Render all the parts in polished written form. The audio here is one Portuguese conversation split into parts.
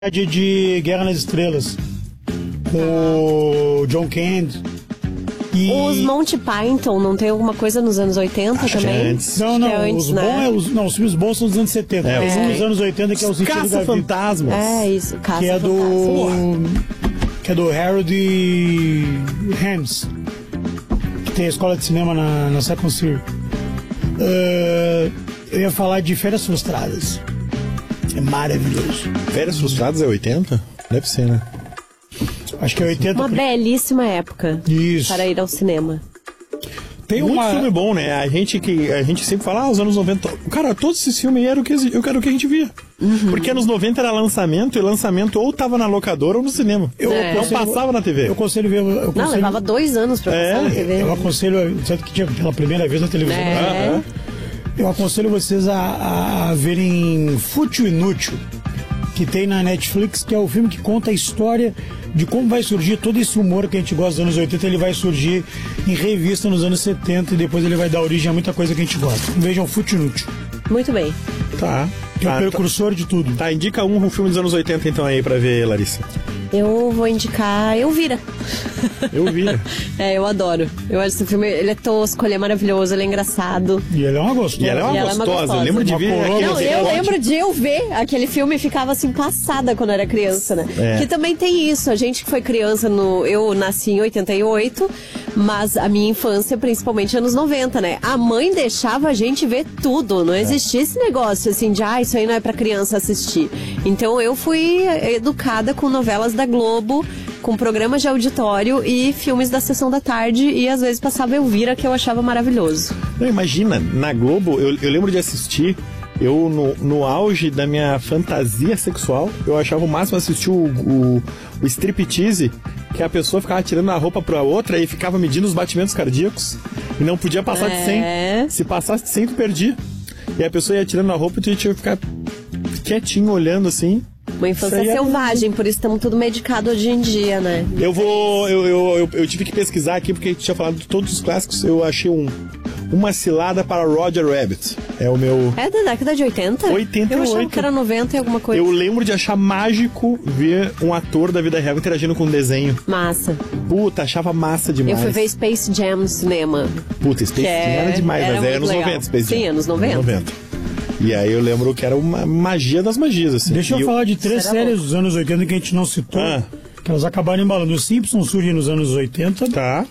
de Guerra nas Estrelas. O John Candy. Os Monty Python, não tem alguma coisa nos anos 80 Acho também? Que é antes. Não, antes, os né? bons os filmes bons são dos anos 70. Tem um dos anos 80 que é o Sentido da Vida. Caça-Fantasmas. É isso, Que é do Harold Hams, que tem a escola de cinema na Second City. Eu ia falar de Férias Frustradas. É maravilhoso. Férias Frustradas é 80? Deve ser, né? Acho que é 80. Uma belíssima época Isso. para ir ao cinema. Tem muito filme bom, né? A gente sempre fala, os anos 90. Cara, todos esses filmes era o que a gente via. Porque anos 90 era lançamento, e lançamento ou tava na locadora ou no cinema. Não passava na TV. Eu aconselho ver. Não, levava 2 anos pra passar na TV. Eu aconselho, certo que tinha pela primeira vez na televisão. Eu aconselho vocês a verem Fútil e Inútil, que tem na Netflix, que é o filme que conta a história de como vai surgir todo esse humor que a gente gosta dos anos 80, ele vai surgir em revista nos anos 70 e depois ele vai dar origem a muita coisa que a gente gosta. Vejam Fútil e Inútil. Muito bem. Tá. Que é o precursor de tudo. Tá, indica um filme dos anos 80 então aí pra ver, Larissa. Eu vou indicar Elvira. Elvira. Eu adoro. Eu acho esse filme, ele é tosco, ele é maravilhoso, ele é engraçado. E ele é uma gostosa. Eu lembro de ver eu lembro de eu ver aquele filme e ficava assim, passada quando era criança, né? Que também tem isso, a gente que foi criança, eu nasci em 88, mas a minha infância, principalmente anos 90, né? A mãe deixava a gente ver tudo, não existia esse negócio assim de, isso aí não é pra criança assistir. Então eu fui educada com novelas da Globo, com programas de auditório e filmes da Sessão da Tarde, e às vezes passava Elvira, que eu achava maravilhoso. Não, imagina, na Globo, eu lembro de assistir, no auge da minha fantasia sexual, eu achava o máximo assistir o striptease, que a pessoa ficava tirando a roupa pra outra e ficava medindo os batimentos cardíacos e não podia passar de 100. Se passasse de 100, tu perdia. E a pessoa ia tirando a roupa e tu tinha que ficar quietinho, olhando assim. Uma infância selvagem, por isso estamos tudo medicado hoje em dia, né? Eu tive que pesquisar aqui, porque a gente tinha falado de todos os clássicos. Eu achei Uma Cilada para Roger Rabbit. É o meu... É da década de 80? 88. Eu achava que era 90 e alguma coisa. Eu lembro de achar mágico ver um ator da vida real interagindo com um desenho. Massa. Puta, achava massa demais. Eu fui ver Space Jam no cinema. Puta, Space Jam era demais, mas é anos legal. 90, Space Jam. Sim, anos 90. E aí eu lembro que era uma magia das magias, assim. Deixa eu falar de 3 séries dos anos 80 que a gente não citou. Que elas acabaram embalando. Os Simpsons surgem nos anos 80. Tá.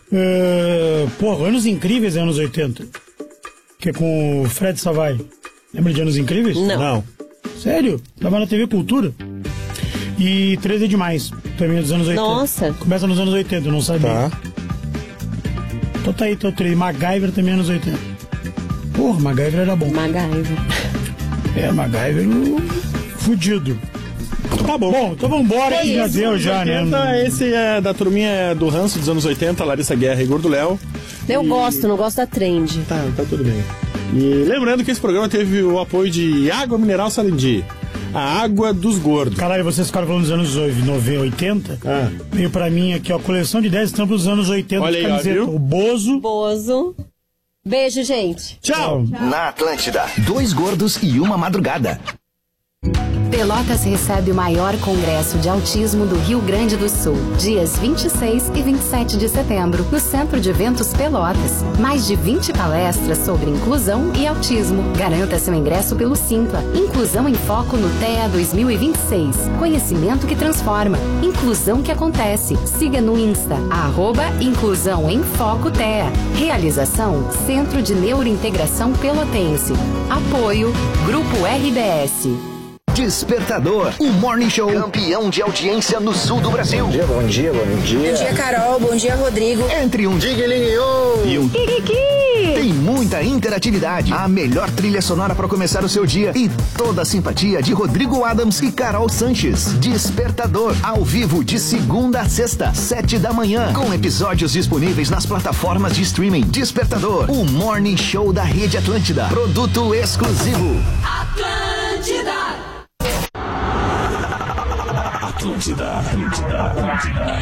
Anos Incríveis é anos 80. Que é com o Fred Savai. Lembra de Anos Incríveis? Não. Sério? Tava na TV Cultura. E 13 é Demais. Também é dos anos 80. Nossa. Começa nos anos 80, eu não sabia. Tá. Então tá aí, então 3. MacGyver também é anos 80. Porra, MacGyver era bom. MacGyver. MacGyver fudido. Tá bom. Bom, então vambora, que já deu já, né? Esse é da turminha do ranço dos anos 80, Larissa Guerra e Gordo Léo. Eu gosto, não gosto da trend. Tá tudo bem. E lembrando que esse programa teve o apoio de Água Mineral Sarandi, a água dos gordos. Caralho, vocês ficaram falando dos anos 90, 80? Veio pra mim aqui, ó, coleção de 10 estampas dos anos 80. Olha de aí, camiseta. viu? O Bozo. Beijo, gente. Tchau. Na Atlântida, 2 gordos e uma madrugada. Pelotas recebe o maior congresso de autismo do Rio Grande do Sul, dias 26 e 27 de setembro, no Centro de Eventos Pelotas. Mais de 20 palestras sobre inclusão e autismo. Garanta seu ingresso pelo Simpla. Inclusão em Foco no TEA 2026. Conhecimento que transforma. Inclusão que acontece. Siga no Insta, @Inclusão em Foco TEA. Realização, Centro de Neurointegração Pelotense. Apoio, Grupo RBS. Despertador, o Morning Show campeão de audiência no sul do Brasil. Bom dia. Bom dia, Carol. Bom dia, Rodrigo. Entre um Diguelinho e um Kikiki. Tem muita interatividade, a melhor trilha sonora para começar o seu dia e toda a simpatia de Rodrigo Adams e Carol Sanches. Despertador, ao vivo de segunda a sexta, 7 da manhã, com episódios disponíveis nas plataformas de streaming. Despertador, o Morning Show da Rede Atlântida. Produto exclusivo. Atlântida.